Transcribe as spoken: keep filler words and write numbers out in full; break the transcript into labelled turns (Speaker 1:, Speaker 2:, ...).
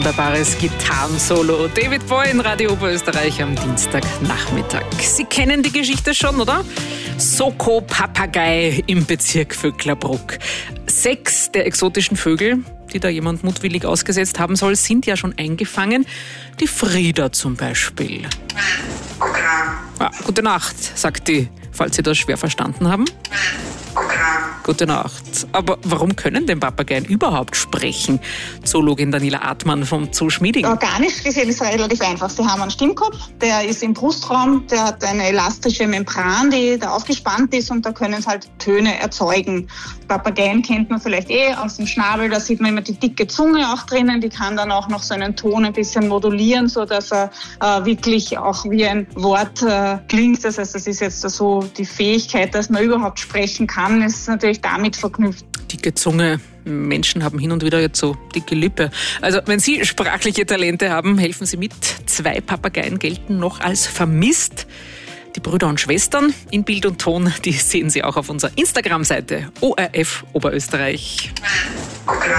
Speaker 1: wunderbares Gitarrensolo. David Bowie in Radio Oberösterreich am Dienstagnachmittag. Sie kennen die Geschichte schon, oder? Soko-Papagei im Bezirk Vöcklerbruck. Sechs der exotischen Vögel, die da jemand mutwillig ausgesetzt haben soll, sind ja schon eingefangen. Die Frieda zum Beispiel. Ah, gute Nacht, sagt die, falls Sie das schwer verstanden haben. Gute Nacht. Aber warum können denn Papageien überhaupt sprechen? Zoologin Daniela Artmann vom Zoo Schmieding.
Speaker 2: Organisch gesehen ist es relativ einfach. Sie haben einen Stimmkopf, der ist im Brustraum, der hat eine elastische Membran, die da aufgespannt ist und da können sie halt Töne erzeugen. Papageien kennt man vielleicht eh aus dem Schnabel, da sieht man immer die dicke Zunge auch drinnen, die kann dann auch noch so einen Ton ein bisschen modulieren, sodass er äh, wirklich auch wie ein Wort äh, klingt. Das heißt, das ist jetzt so die Fähigkeit, dass man überhaupt sprechen kann, ist natürlich damit verknüpft.
Speaker 1: Dicke Zunge. Menschen haben hin und wieder jetzt so dicke Lippe. Also wenn Sie sprachliche Talente haben, helfen Sie mit. Zwei Papageien gelten noch als vermisst. Die Brüder und Schwestern in Bild und Ton, die sehen Sie auch auf unserer Instagram-Seite O R F Oberösterreich.